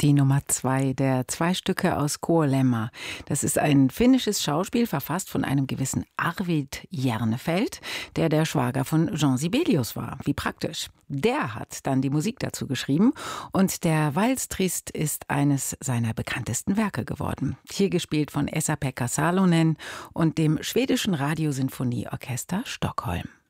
Die Nummer 2 der 2 Stücke aus Kuolemaa. Das ist ein finnisches Schauspiel, verfasst von einem gewissen Arvid Järnefeld, der Schwager von Jean Sibelius war. Wie praktisch. Der hat dann die Musik dazu geschrieben und der Vals Trist ist eines seiner bekanntesten Werke geworden. Hier gespielt von Esa-Pekka Salonen und dem schwedischen Radiosinfonieorchester Stockholm.